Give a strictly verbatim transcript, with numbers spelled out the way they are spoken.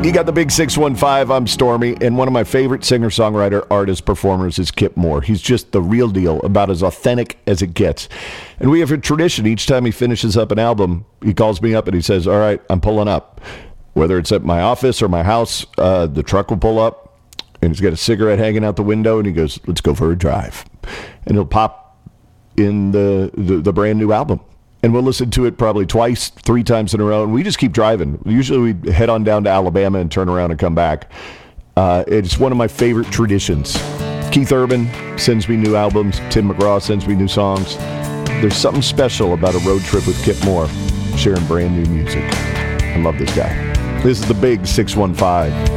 You got the Big six one five. I'm Stormy, and one of my favorite singer-songwriter, artist, performers is Kip Moore. He's just the real deal, about as authentic as it gets. And we have a tradition. Each time he finishes up an album, he calls me up and he says, all right, I'm pulling up. Whether it's at my office or my house, uh, the truck will pull up, and he's got a cigarette hanging out the window, and he goes, let's go for a drive. And he'll pop in the, the, the brand new album. And we'll listen to it probably twice, three times in a row, and we just keep driving. Usually we head on down to Alabama and turn around and come back. Uh, it's one of my favorite traditions. Keith Urban sends me new albums. Tim McGraw sends me new songs. There's something special about a road trip with Kip Moore, sharing brand new music. I love this guy. This is the Big six one five.